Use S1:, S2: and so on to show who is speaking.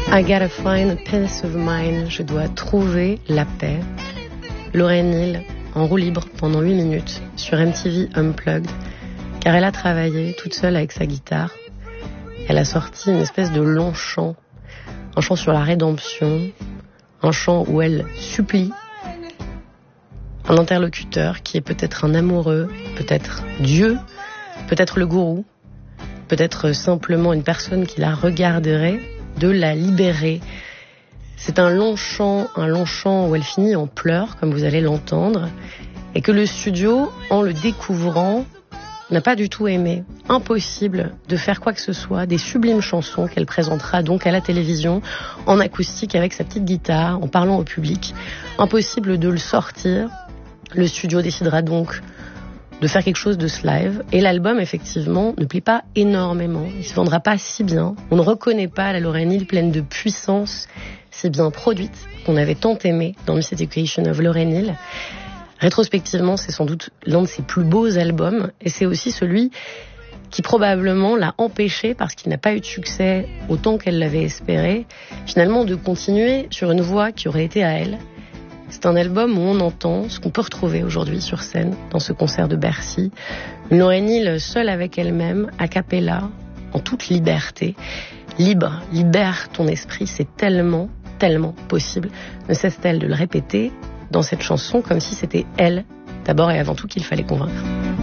S1: I gotta find a peace of mind. Je dois trouver la paix. Lorraine Hill, en roue libre pendant 8 minutes sur MTV Unplugged, car elle a travaillé toute seule avec sa guitare. Elle a sorti une espèce de long chant, un chant sur la rédemption, un chant où elle supplie un interlocuteur qui est peut-être un amoureux, peut-être Dieu, peut-être le gourou, peut-être simplement une personne qui la regarderait, de la libérer. C'est un long chant où elle finit en pleurs, comme vous allez l'entendre, et que le studio, en le découvrant, n'a pas du tout aimé. Impossible de faire quoi que ce soit, des sublimes chansons qu'elle présentera donc à la télévision, en acoustique avec sa petite guitare, en parlant au public. Impossible de le sortir. Le studio décidera donc de faire quelque chose de ce live. Et l'album, effectivement, ne plaît pas énormément. Il se vendra pas si bien. On ne reconnaît pas la Lorraine Hill pleine de puissance, si bien produite, qu'on avait tant aimé dans Miss Education of Lorraine Hill. Rétrospectivement, c'est sans doute l'un de ses plus beaux albums. Et c'est aussi celui qui probablement l'a empêché, parce qu'il n'a pas eu de succès autant qu'elle l'avait espéré, finalement de continuer sur une voie qui aurait été à elle. C'est un album où on entend ce qu'on peut retrouver aujourd'hui sur scène, dans ce concert de Bercy. Une Lorraine Hill seule avec elle-même, a cappella, en toute liberté. Libre, libère ton esprit, c'est tellement, tellement possible. Ne cesse-t-elle de le répéter dans cette chanson comme si c'était elle, d'abord et avant tout, qu'il fallait convaincre.